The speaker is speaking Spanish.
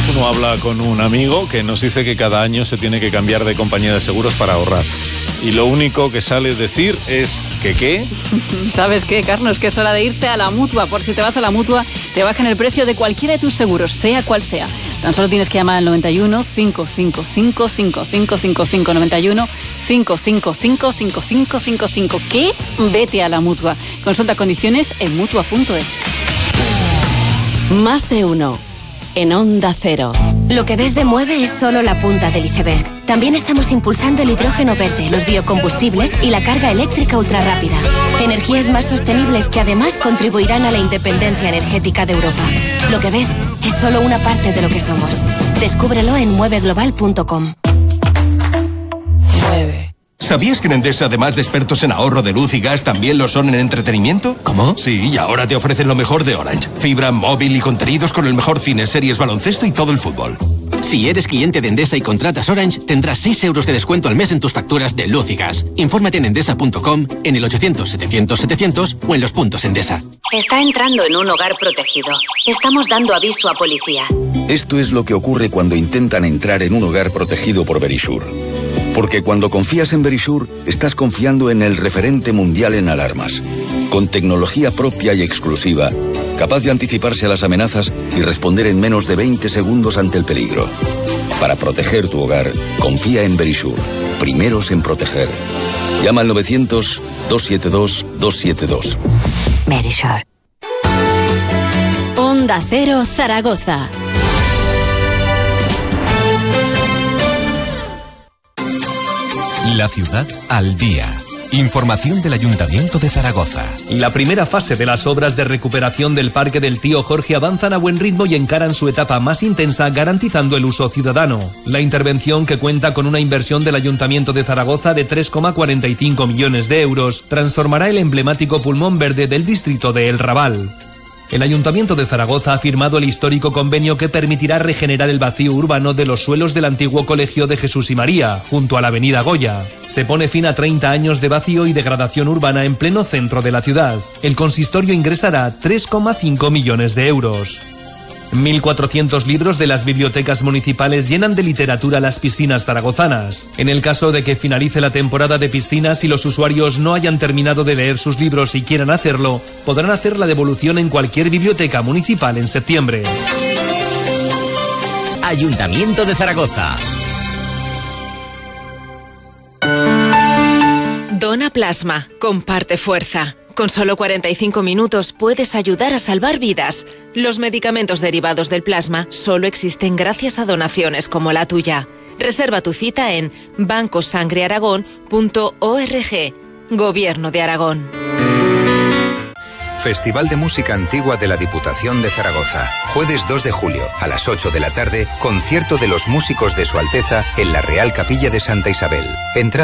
veces uno habla con un amigo que nos dice que cada año se tiene que cambiar de compañía de seguros para ahorrar. Y lo único que sale decir es que ¿qué? ¿Sabes qué, Carlos? Que es hora de irse a la Mutua. Por si te vas a la Mutua, te bajan el precio de cualquiera de tus seguros, sea cual sea. Tan solo tienes que llamar al 91 555 5555 91 555 5555. ¿Qué? Vete a la Mutua. Consulta condiciones en mutua.es. Más de uno. En Onda Cero. Lo que ves de Mueve es solo la punta del iceberg. También estamos impulsando el hidrógeno verde, los biocombustibles y la carga eléctrica ultrarrápida. Energías más sostenibles que además contribuirán a la independencia energética de Europa. Lo que ves es solo una parte de lo que somos. Descúbrelo en mueveglobal.com. Mueve. ¿Sabías que en Endesa, además de expertos en ahorro de luz y gas, también lo son en entretenimiento? ¿Cómo? Sí, y ahora te ofrecen lo mejor de Orange. Fibra, móvil y contenidos con el mejor cine, series, baloncesto y todo el fútbol. Si eres cliente de Endesa y contratas Orange, tendrás 6 euros de descuento al mes en tus facturas de luz y gas. Infórmate en endesa.com, en el 800-700-700 o en los puntos Endesa. Está entrando en un hogar protegido. Estamos dando aviso a policía. Esto es lo que ocurre cuando intentan entrar en un hogar protegido por Verisure. Porque cuando confías en Verisure, estás confiando en el referente mundial en alarmas. Con tecnología propia y exclusiva, capaz de anticiparse a las amenazas y responder en menos de 20 segundos ante el peligro. Para proteger tu hogar, confía en Verisure. Primeros en proteger. Llama al 900-272-272. Verisure. Onda Cero Zaragoza. La ciudad al día. Información del Ayuntamiento de Zaragoza. La primera fase de las obras de recuperación del Parque del Tío Jorge avanzan a buen ritmo y encaran su etapa más intensa, garantizando el uso ciudadano. La intervención, que cuenta con una inversión del Ayuntamiento de Zaragoza de 3,45 millones de euros, transformará el emblemático pulmón verde del distrito de El Raval. El Ayuntamiento de Zaragoza ha firmado el histórico convenio que permitirá regenerar el vacío urbano de los suelos del antiguo Colegio de Jesús y María, junto a la Avenida Goya. Se pone fin a 30 años de vacío y degradación urbana en pleno centro de la ciudad. El consistorio ingresará 3,5 millones de euros. 1.400 libros de las bibliotecas municipales llenan de literatura las piscinas zaragozanas. En el caso de que finalice la temporada de piscinas y los usuarios no hayan terminado de leer sus libros y quieran hacerlo, podrán hacer la devolución en cualquier biblioteca municipal en septiembre. Ayuntamiento de Zaragoza. Dona plasma, comparte fuerza. Con solo 45 minutos puedes ayudar a salvar vidas. Los medicamentos derivados del plasma solo existen gracias a donaciones como la tuya. Reserva tu cita en bancosangrearagón.org. Gobierno de Aragón. Festival de Música Antigua de la Diputación de Zaragoza. Jueves 2 de julio, a las 8 de la tarde, concierto de los músicos de Su Alteza en la Real Capilla de Santa Isabel. Entrada